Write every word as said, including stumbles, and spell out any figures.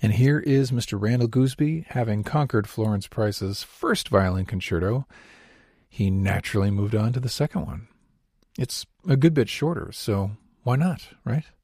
And here is Mister Randall Gooseby, having conquered Florence Price's first violin concerto. He naturally moved on to the second one. It's a good bit shorter, so why not, right?